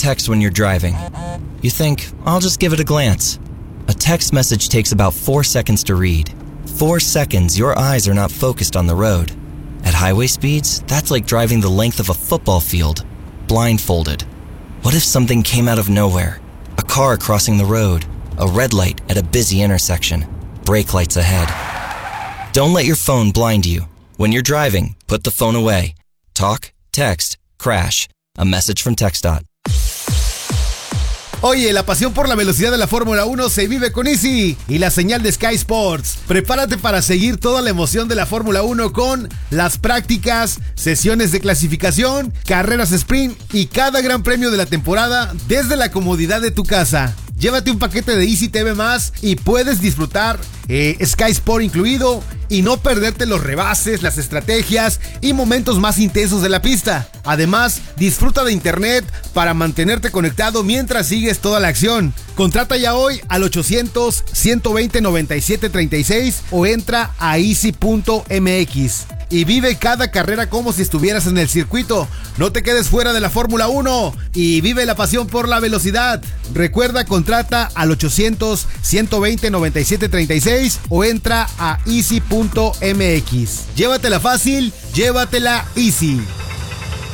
text when you're driving. You think, I'll just give it a glance. A text message takes about 4 seconds to read. 4 seconds, your eyes are not focused on the road. At highway speeds, that's like driving the length of a football field, blindfolded. What if something came out of nowhere? A car crossing the road, a red light at a busy intersection, brake lights ahead. Don't let your phone blind you. When you're driving, put the phone away. Talk, text, crash. A message from TxDOT. Oye, la pasión por la velocidad de la Fórmula 1 se vive con Easy y la señal de Sky Sports. Prepárate para seguir toda la emoción de la Fórmula 1 con las prácticas, sesiones de clasificación, carreras sprint y cada gran premio de la temporada desde la comodidad de tu casa. Llévate un paquete de Easy TV Más y puedes disfrutar Sky Sport incluido y no perderte los rebases, las estrategias y momentos más intensos de la pista. Además, disfruta de internet para mantenerte conectado mientras sigues toda la acción. Contrata ya hoy al 800-120-9736 o entra a easy.mx. Y vive cada carrera como si estuvieras en el circuito. No te quedes fuera de la Fórmula 1 y vive la pasión por la velocidad. Recuerda, contrata al 800-120-9736 o entra a easy.mx. Llévatela fácil, llévatela easy.